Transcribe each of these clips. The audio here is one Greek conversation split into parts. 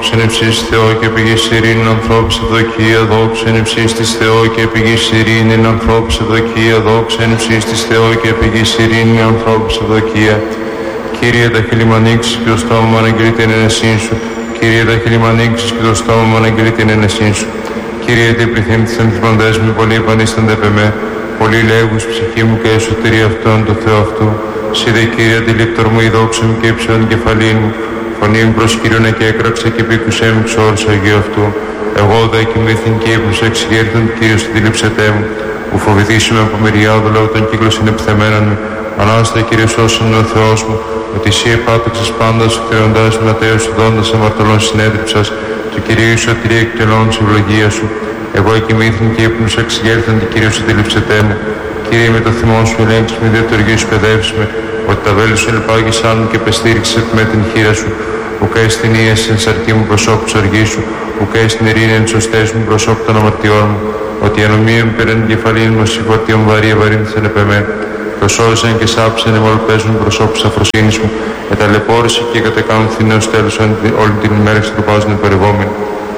δόξα εν υψής Θεό και πηγής ειρήνην ανθρώπης ευδοκία, δόξα εν υψής της Θεό και πηγής ειρήνην ανθρώπης ευδοκία, δόξα εν υψής της Θεό και πηγής ειρήνην ανθρώπης ευδοκία. Κύριε, τα χείλη μου ανοίξεις και το στόμα μου αναγγελεί την ενεσύν σου. Κύριε, τα χείλη μου ανοίξεις και το στόμα μου αναγγελεί την ενεσύν σου. Κύριε, τι πληθύμθησαν τις μαντές μου, πολλοί επανίστανται επ' εμέ. Πολλοί λέγους ψυχή μου και εσωτερία αυτών το Θεό αυτού. Συ δε Κύριε, αντιλήπτορ μου, η δόξα μου και υψιόν κεφαλήν μου. Φωνή μου προς Κύριον και έκραξε και πήκουσέ μου εξ όρους Αγίου αυτού. Εγώ δε κοιμήθην και ύπνος εξηγέρθον Κύριος αντιλήψετέ μου. Που φοβηθήσουμε από μεριάδο λόγω των κύκλων συνεπιθεμένων μου. Ανάστα Κύριε σώσον ο Θεός μου, ότι εσύ επάταξες πάντα σου κρεοντάς ματέως σου δόντας αμαρτωλών συνέδριψας, του Κυρίου σωτηρία εκτελών της ευλογίας σου. Εγώ εκοιμήθην και ύπνος εξηγέρθον την Κύριος αντιλήψετέ μου. Κύριε, με το θυμό σου ελέγξεις με διατοργή σου παιδεύσεις με, ότι τα βέλη σου ελπάγεις άλλων και πεστήριξες με την χείρα σου. Ουκ έστιν ίεση εν σαρκή μου προσώπου της οργής σου, ουκ έστιν ειρήνη εν σωστές μου προσώπου των αμαρτιών μου, ότι η ανομία μου πέραν την κεφαλήν μου, συγχωρτίων βαρύ ευαρύνθησαν επ' εμέ. Προσώρισαν και σάψαν εμολοπαίζουν προσώπου της αφροσύνης μου, εταλαιπώρησε και κατεκάνθη νέος τέλος όλη την ημέρα εξτροπάζουν περιβόμενοι.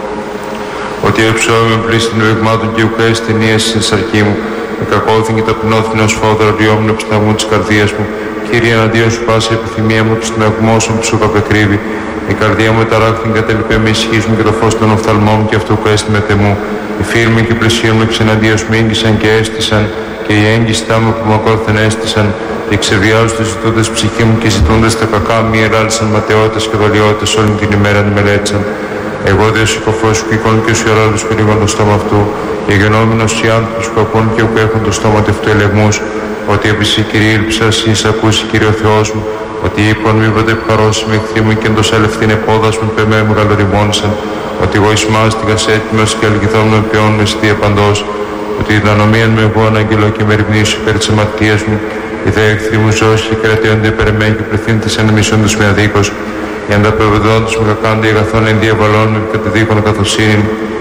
Ότι έψωμε πλήστην ευεγμάτων και ουκ έστιν ίεση εν σαρκή μου, εκακώθην και ταπεινώθην ως φόδωρα βιόμουν επισταγμού της καρδίας μου. Κύριε, εναντίον σου πάση επιθυμία μου και στην αγμόσον που σου καπεκρύβει. Η καρδία μου εταράχθην κατελειπέ με ισχύς μου και το φως των οφθαλμών μου και αυτό που έστει με τεμού. Οι φίλοι μου και οι πλησίοι μου εξεναντίον μου ήγγισαν και έστησαν και οι έγκυστά μου που μακόρθεν έστησαν. Και ξεβιάζονται ζητώντες ψυχή μου και ζητώντες τα κακά μη ελάλησαν ματαιότητες και δολιότητες όλη την ημέρα μελέτησαν. Εγώ δε σου κοφός σου κύκον και σου ιεράδους που λίγον το στόμα αυτού. Και γενόμενος οι άνθρωποι που ακούν και που έχουν το στόμα του αυτού ελεγμούς. Ότι επί σύ Κύριε ήλψα, εις ακούσει Κύριε ο Θεός μου, ότι είπαν μη ποτέ χαρώσει με εχθροί μου και εντός αλευθύν επόδας μου πεμέ μεγαλοριμόνισαν, ότι εγώ εις μάστιγας έτοιμος και αλγηθόν με ποιόν με στία παντός, ότι την ανομίαν με εγώ αναγγελώ και με ρυμπνήσω υπέρ της αμαρτίας μου, οι δε εχθροί μου ζώσεις και κρατέονται υπέρ εμέ και πληθύντες ενεμισόντες με αδίκως, οι ανταπευδόντες με κακάντε αγαθών εν διαβαλών με κατεδίκων καθοσύνην.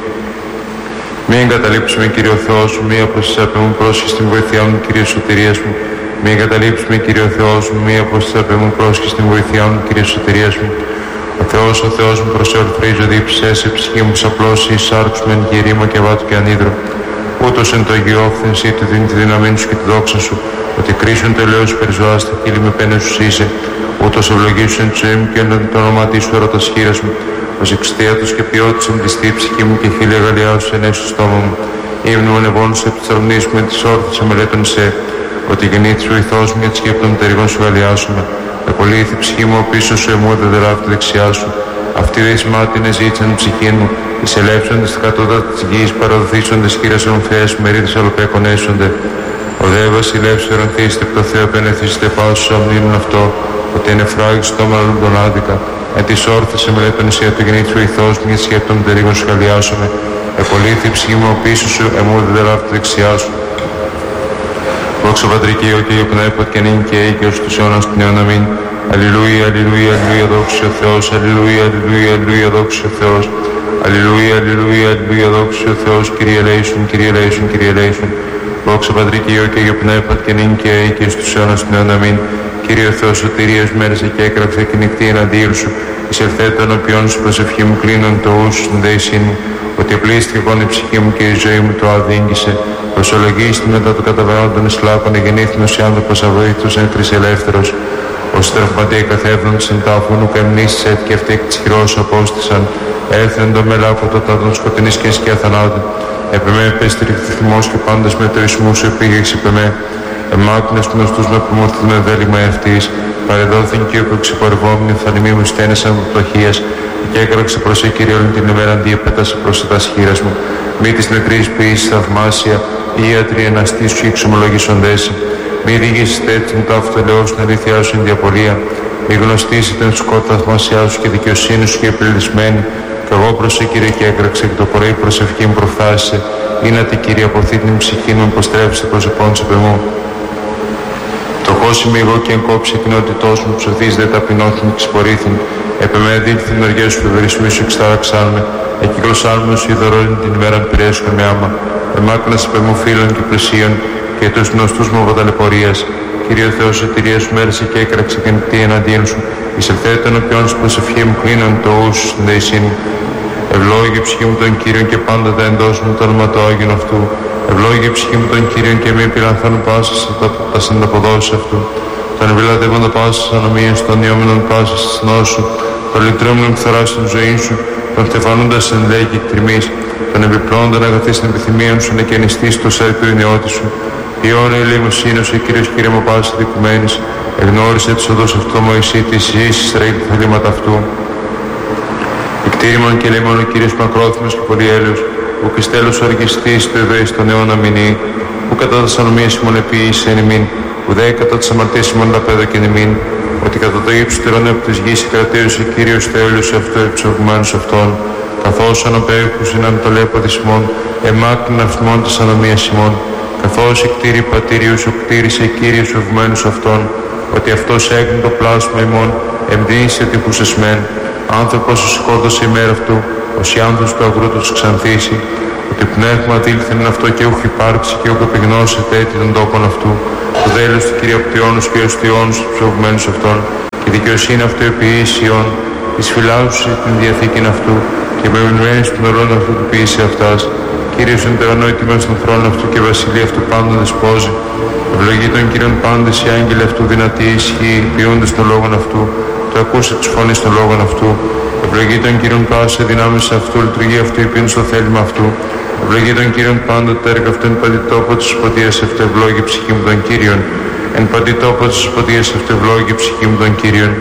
Μην εγκαταλείψουμε Κύριε ο Θεός μου, μη από τις απεμούν πρόσχες στην βοηθειά μου Κύριε σωτηρίας μου. Μην εγκαταλείψουμε Κύριε ο Θεός μου, μη από τις απεμούν πρόσχες στην βοηθειά μου Κύριε σωτηρίας μου. Ο Θεός μου προσεορθρίζω διψές σε ψυχή μου ξαπλώσει εις άρξου μεν και ρήμα και βάτου και ανίδρο. Ούτως εν το αγιόφθενσι του δίνει τη δύναμή σου και τη δόξα σου, ότι κρίσουν το ελαιός περιζωάς τα χείλη με πένες σου είσαι. Ούτως ευλογήσουν τη ζωή μου και το όνομα της σου ερωτας χείρας μου. Ως εξτέατος και ποιότητας εμπλιστή η ψυχή μου και χείλη αγαλιά σου ενές στο στόμα μου. Ήμουν ανεβώνουσα επί της αρμονίας μου με τις όρθες αμελέτων σε, ότι γεννήθης βοηθός μου για τη σκέπη των τεριγών σου γαλιάσουμε. Επολύθη η ψυχή μου πίσω σου εμού δεν δεράβει τη δεξιά σου. Αυτή δε εις μάτινε ζήτησαν την ψυχή μου, εις ελέψοντες τα κατώτατα της γης, παραδοθήσοντες χείρας ομφέας μερίδες αλοπέκων έσονται. Ο δε βασιλεύς ορανθήστε από το Θεό επενεθήσετε πάω στους αμνήμουν αυτό, ότι είναι φράγης στο μάλλον τον άδικα. Εν της όρθες εμελέτων εσύ από το γεννήθης βοηθός μου για τη σκέπη των τερίγων σου γαλιάσουμε. Επολύθη η ψυχή μου πίσω σου εμού δεν δεράβει τη δεξιά σου. Δόξα Πατρί και Υιό και Υιό Πνεύμα και νυν και αεί και ως τους αιώνας του αιώνα αμήν. Αλληλούια, αλληλούια, αλληλούια, δόξα ο Θεός. Αλληλούια, αλληλούια, αλληλούια, δόξα ο Θεός. Αλληλούια, αλληλούια, αλληλούια, δόξα ο Θεός. Κύριε ελέησον, Κύριε ελέησον, Κύριε ελέησον. Δόξα Πατρί και Υιό και Υιό Πνεύμα και νυν και αεί και στους αιώνας του αιώνα αμήν. Κύριε ο Θεός σωτηρίας μέρεσε και έκραξε και νυχτή εναντίον σου. Εισελθέ των οποίων σου προσευχή μου κλείνουν το ους στην δέησή μου. Ότι πλήστηκε εγώ η ψυχή μου και η ζωή μου το αδίγγισε. Προσολογίστη μετά το καταβαίνοντον εσλάκων εγεννήθηνος η άνθρωπος αβοήθητος εν χρυσ ελεύθερος. Ως τραυματία καθεύδοντες εν τάφου νου καιμνήσεις έτ και αυτοί εκ της χειρός απόστησαν. Έλθεν το μελάκο το τάτον σκοτεινής και σκιά θανάτου. Επεμέ πέστηριχθη θυμός και πάντες με το ισμού σου επήγεξε επεμέ. Εμάκουνες γνωστούς με προμορφθούν με δέλημα ευτής. Παρεδόθην και όπου εξυπορευόμενοι θανημοί μου στένεσαν από πτωχίας. Και έκραξε προς Κύριε όλη την ημέρα αντιεπέτασε προς τα σχήρας μου. Μη της νεκρής ποιήσης θαυμάσια, ή ιατροί εναστής σου εξομολογήσοντες. Μη ρίγεις τέτοιον ταύτο ελαιός στην αλήθειά σου εν διαπολία. Μη γνωστήσει την σκότ θαυμάσιά σου και δικαιοσύνη σου και επιλυσμένη. Κι εγώ προς Κύριε και έκραξε και το πρωί προσευχή μου προφθάσισε. Ήνατη Κύριε αποθεί την ψυχή μου υποστρέψε προς επών σε πεμού. Φτωχός είμαι εγώ και εν κόψη κοινότητός μου ψωθείς δε ταπεινώθην και ξυπορήθην. Επεμέδει την οργές σου ευερισμού σου εξτάραξάν με. Εκύκλωσάν με σου ειδωρώνει την ημέρα πειρέσχο με άμα. Εμάκνας επεμού φίλων και πλησίων και τους γνωστούς μου από ταλαιπωρίας. Κύριε Θεός σωτηρίας σου μέρεσε και έκραξε και νυχτή εναντίον σου. εισελθέτω ενώπιον σου προσευχή μου κλείνον το ούσου στην δεησή μου. Ευλόγη ψυχή μου τον Κύριον και πάντοτε εντός μου το όνομα του Άγιον αυτού. Ευλόγη ψυχή μου τον Κύριον και μη πειραθών πάσης τα συνταποδόσεις αυτού. Τον ευλατεύοντα πάσης ανομίας, των ιόμενων πάσης της νόσου, τον λυτρώμενων φθοράς στην ζωή σου, τον χτεφανούντας εν λέγει εκτριμής, τον επιπλώντων αγαθής στην επιθυμία σου να καινιστείς το σέρκο ιναιώτη σου. Ιώνε ελεημοσύνος, ο Κύριος Κύριε μου πάσης δικουμένης, εγνώρισε της οδός αυτού Μωυσή της εις Ισραήλ τα θελήματα αυτού. Εκτήρημον και λίμον ο Κύριος μακρόθυμος και πολυέλεος, που και στέλος οργιστής το ευαίσθητο στον αιώνα μηνύ, που κατά τας ανομίας ημών επίησε εν ημίν, που δε κατά τας αμαρτίας ημών τα πέδο και εν ημίν, ότι κατά το ύψωτερον από της γης κρατέωσε Κύριος Θεόλιος αυτό εψογμένους αυτών, καθώς αναπέχους είναι το λέποδης ημών, εμάκρυν αυθμών της ανομίας ημών, καθώς εκτήρη πατήριος ο κτήρισε Κύριος ευγμένους αυτών, ότι αυτός έγινε το πλάσμα ημών, εμπνίησε τυχούς εσμέν, άνθρωπος ο σηκώδωσε ημέρα αυτού, ως οι άνθρωπος του αγρού τους ξανθήσει, ότι πνεύμα δήλθεν αυτό και ούχ υπάρξει και ούχ επιγνώσεται έτη των τόπων αυτού, το δέλος του Κυρίου Απτιώνους και ως τιώνους τους ψωγμένους αυτών, και δικαιοσύνη αυτού επιείς Ιών, εις φυλάουσι την διαθήκην αυτού, και μεμεινμένης του νερών αυτού του ποιήσε αυτάς. Κύριος εν τερανό ετοιμάς των θρόνων αυτού και βασιλεία αυτού πάντων δεσπόζει. Ευλογεί τον Κύριον πάντες οι άγγελοι αυτού δυνατοί ισχύοι, ποιούντες των λόγων αυτού, το ακούσε της φωνής των λόγων αυτού. Ευλογεί τον Κύριον πάσε δυνάμεις αυτού, λειτουργεί αυτού υπήν στο θέλημα αυτού. Ευλογεί τον Κύριον πάντοτε έργα αυτού εν παντή τόπο της σποτείας αυτού, ευλόγη ψυχή μου τον Κύριον. Εν παντή τόπο της σποτείας αυτού, ευλόγη ψυχή μου τον Κύριον.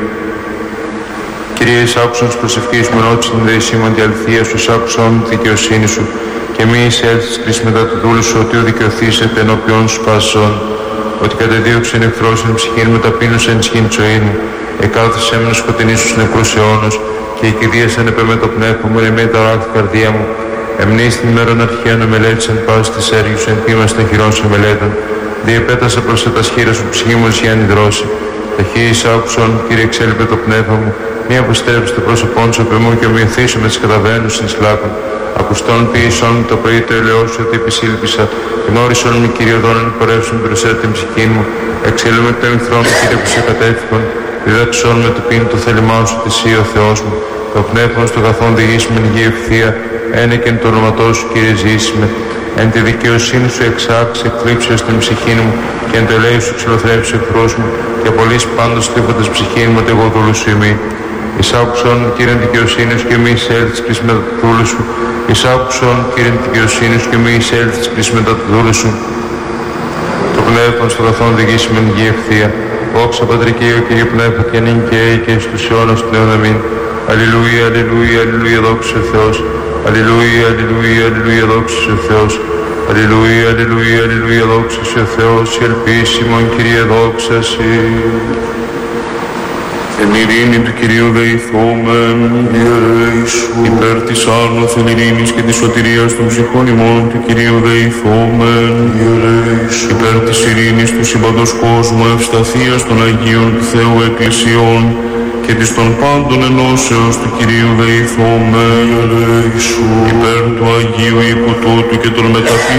Κύριε, εισάκουσον της προσευχής μου, ενώπιση την δεησίμων τη αληθεία σου, εισάκουσον τη δικαιοσύνη σου, και μη εισέλθεις κρίση μετά του δούλου σου, ότι ουδικαιωθήσετε ενώπιον σου πάσσον, ότι κατεδίωξεν εχθρός εν ψυχήν μου, ταπείνωσεν σχήν ζωή μου, εκάθισε με σκοτεινή στους νεκρούς αιώνους, και η κηδίασεν επέ με το πνεύμα μου, εμέ ταράχθη καρδία μου, εμνείς την ημέρον αρχαίων εμελέτησεν πάση της έργης, εν πίμας των χειρών σε μελέτων, διεπέτασα προς τα σχήρα σου ψυχή μου για ανιδρώσει. Ταχύης άκουσον, Κύριε, εξέλιπε το πνεύμα μου, μη αποστρέψει το πρόσωπόν σου επί μου και ομοιωθήσω με τις καταβαίνους στην σλάκων. Ακουστών ποιησών το πρωί το ελαιό σου ότι επισήλπισα, γνώρισον με Κύριε δόνον πορεύσουν περισσότερο την ψυχή μου, εξελούμε το εχθρό μου, Κύριε, που σε κατέφυγον, διδάξον με το πίνη το θέλημά σου της Υ ο Θεός μου, το πνεύμα στο καθόν διηγήσουμε υγεία ευθεία, ένεκεν το όνοματό σου, Κύριε, ζήσιμε. Εν τη δικαιοσύνη σου εξάξει, εκθλίψε στην ψυχή μου, και εν το ελέη σου ξυλοθρέψει εχθρός μου, και απολύσει πάντως τύφωτες ψυχή μου, ότι εγώ δούλου σου ημί. Εισάκουσον, Κύριε, δικαιοσύνη και μη εισέλθεις κρίση μετά του δούλου σου. Εισάκουσον, Κύριε, δικαιοσύνη και μη εισέλθεις κρίση μετά του δούλου σου. Το πνεύμα στο καθόν διηγήσει με υγεία ευθεία. Δόξα Πατρική, ο Κύριε Πνεύμα, και νυν και έη και στους αιώνας του αιώνα μην. Αλληλούια, αλληλούια, αλληλούια, δόξα ο Θεός. Αλληλούια, αλληλούια, αλληλούια, δόξα ο Θεός. Αλληλούια, αλληλούια, αλληλούια, δόξα ο Θεός. Ελπίσιμον, Κύριε, δόξα σοι. Εν ειρήνη του Κυρίου δεηθόμεν, υπέρ της άνωθεν ειρήνης και της σωτηρίας των ψυχών ημών του Κυρίου δεηθόμεν, υπέρ της ειρήνης του σύμπαντος κόσμου, ευσταθίας των Αγίων του Θεού Εκκλησιών και της των πάντων ενώσεως του Κυρίου δεηθόμεν, υπέρ του Αγίου οίκου τούτου και των μεταφύσεων